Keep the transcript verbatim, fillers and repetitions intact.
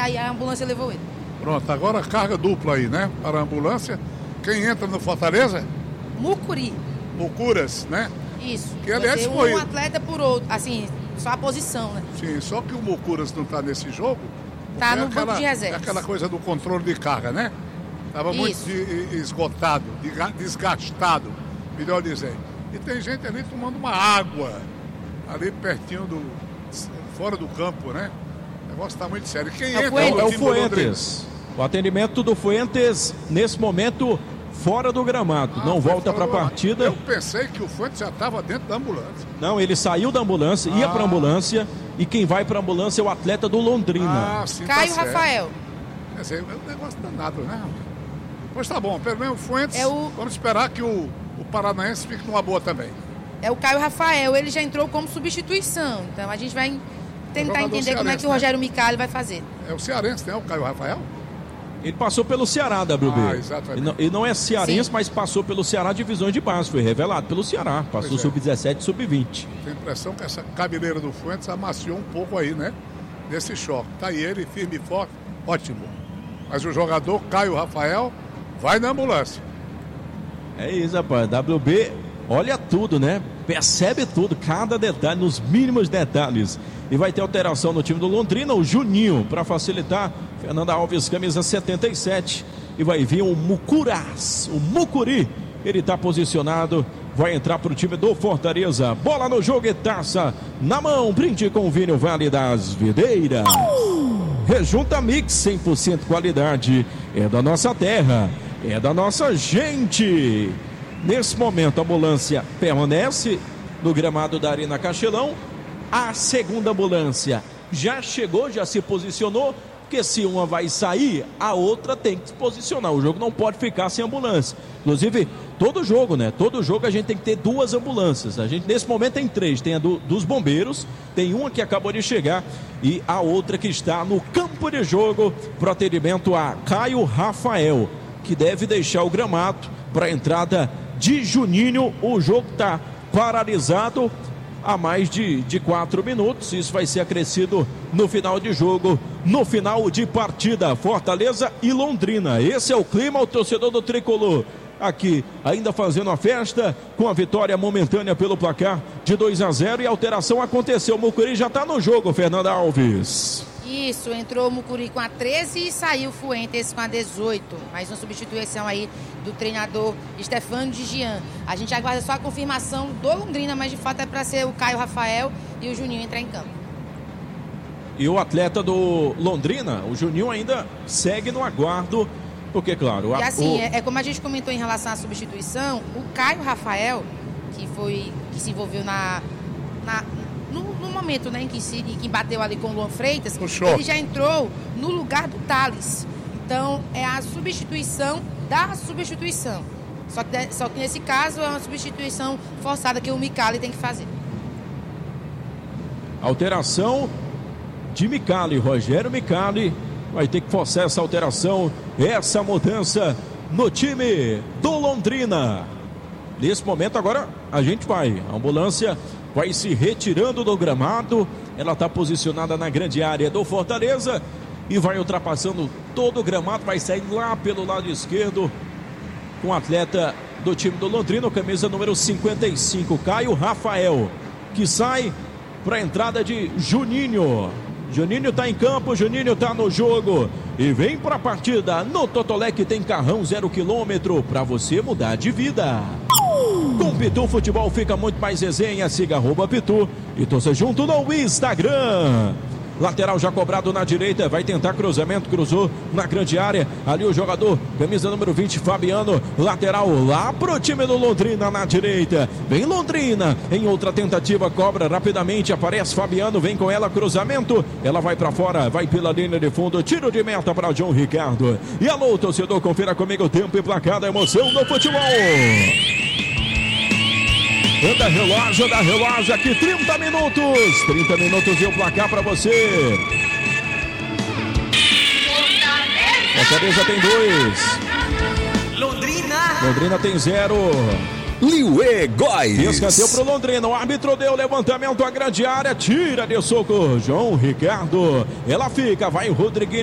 aí a ambulância levou ele. Pronto, agora carga dupla aí, né? Para a ambulância. Quem entra no Fortaleza? Mucuri. Mucuras, né? Isso. Que aliás um foi. Um atleta por outro, assim, só a posição, né? Sim, só que o Mucuras não está nesse jogo. Tá no é aquela, banco de reservas. É aquela coisa do controle de carga, né? Estava muito de, esgotado, de, desgastado, melhor dizendo. E tem gente ali tomando uma água, ali pertinho do. fora do campo, né? O negócio está muito sério. Quem é entra é o Fuentes. O atendimento do Fuentes, nesse momento, fora do gramado. Ah, não volta para a partida. Eu pensei que o Fuentes já estava dentro da ambulância. Não, ele saiu da ambulância, ah. ia para a ambulância. E quem vai para a ambulância é o atleta do Londrina. Ah, sim, Caio tá Rafael. Quer dizer, é um negócio danado, né? Pois tá bom, pelo menos o Fuentes. É o... Vamos esperar que o, o Paranaense fique numa boa também. É o Caio Rafael, ele já entrou como substituição. Então a gente vai tentar entender cearense, como é que o Rogério, né? Micali vai fazer. É o cearense, né? O Caio Rafael? Ele passou pelo Ceará, W B. Ah, exatamente. Ele não, ele não é cearense, sim, mas passou pelo Ceará divisões de base. Foi revelado pelo Ceará. Passou é. sub dezessete, sub vinte. Tem a impressão que essa cabeleira do Fuentes amaciou um pouco aí, né? Nesse choque. Tá aí ele, firme e forte. Ótimo. Mas o jogador Caio Rafael vai na ambulância. É isso, rapaz. W B olha tudo, né? Percebe tudo, cada detalhe, nos mínimos detalhes. E vai ter alteração no time do Londrina, o Juninho, para facilitar. Fernanda Alves, camisa setenta e sete. E vai vir o Mucuras, o Mucuri. Ele está posicionado, vai entrar para o time do Fortaleza. Bola no jogo e taça na mão. Brinde com o vinho Vale das Videiras. Rejunta Mix, cem por cento qualidade. É da nossa terra, é da nossa gente. Nesse momento, a ambulância permanece no gramado da Arena Castelão. A segunda ambulância já chegou, já se posicionou, porque se uma vai sair, a outra tem que se posicionar. O jogo não pode ficar sem ambulância. Inclusive, todo jogo, né? Todo jogo a gente tem que ter duas ambulâncias. A gente, nesse momento, tem três. Tem a do, dos bombeiros, tem uma que acabou de chegar e a outra que está no campo de jogo para atendimento a Caio Rafael, que deve deixar o gramado para a entrada de Juninho. O jogo está paralisado há mais de, de quatro minutos. Isso vai ser acrescido no final de jogo, no final de partida. Fortaleza e Londrina. Esse é o clima, o torcedor do Tricolor aqui ainda fazendo a festa com a vitória momentânea pelo placar de dois a zero. E a alteração aconteceu. O Mucuri já está no jogo, Fernanda Alves. Isso, entrou o Mucuri com a treze e saiu o Fuentes com a dezoito. Mais uma substituição aí do treinador Stefano de Gian. A gente aguarda só a confirmação do Londrina, mas de fato é para ser o Caio Rafael e o Juninho entrar em campo. E o atleta do Londrina, o Juninho, ainda segue no aguardo, porque claro... A, e assim, o... é, é como a gente comentou em relação à substituição, o Caio Rafael, que foi, que se envolveu na... na No, no momento, né, em que, se, em que bateu ali com o Luan Freitas, ele já entrou no lugar do Thales. Então, é a substituição da substituição. Só que, só que nesse caso é uma substituição forçada que o Micali tem que fazer. Alteração de Micali, Rogério Micali vai ter que forçar essa alteração, essa mudança no time do Londrina. Nesse momento agora a gente vai, a ambulância vai se retirando do gramado, ela está posicionada na grande área do Fortaleza e vai ultrapassando todo o gramado, vai sair lá pelo lado esquerdo com o atleta do time do Londrina, camisa número cinquenta e cinco, Caio Rafael, que sai para a entrada de Juninho. Juninho está em campo, Juninho está no jogo e vem para a partida. No Totolec tem carrão zero quilômetro para você mudar de vida. Com Pitu Futebol fica muito mais resenha. Siga arroba Pitu e torça junto no Instagram. Lateral já cobrado na direita, vai tentar cruzamento, cruzou na grande área, ali o jogador, camisa número vinte, Fabiano, lateral lá pro time do Londrina na direita, vem Londrina, em outra tentativa, cobra rapidamente, aparece Fabiano, vem com ela, cruzamento, ela vai pra fora, vai pela linha de fundo, tiro de meta para João Ricardo. E alô, torcedor, confira comigo o tempo e placar da emoção do futebol. Anda relógio, anda relógio aqui, trinta minutos. trinta minutos e o placar para você. Fortaleza tem dois. Londrina. Londrina tem zero. Liuê Góes. Escanteio pro Londrina. O árbitro deu levantamento à grande área. Tira de soco. João Ricardo. Ela fica. Vai o Rodriguinho.